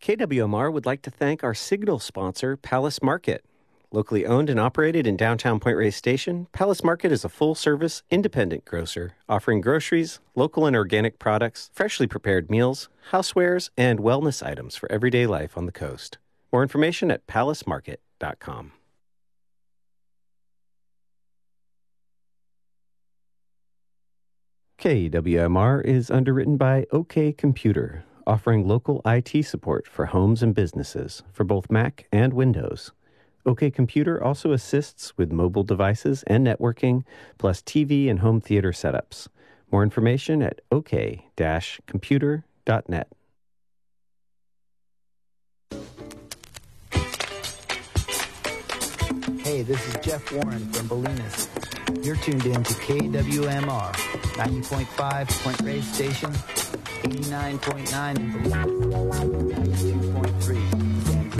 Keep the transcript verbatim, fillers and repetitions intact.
K W M R would like to thank our signal sponsor, Palace Market. Locally owned and operated in downtown Point Reyes Station, Palace Market is a full-service, independent grocer offering groceries, local and organic products, freshly prepared meals, housewares, and wellness items for everyday life on the coast. More information at palace market dot com. K W M R is underwritten by OK Computer, offering local I T support for homes and businesses for both Mac and Windows. OK Computer also assists with mobile devices and networking, plus T V and home theater setups. More information at o k dash computer dot net. Hey, this is Jeff Warren from Bolinas. You're tuned in to K W M R, ninety point five Point Reyes Station, eighty-nine point nine in Bolinas.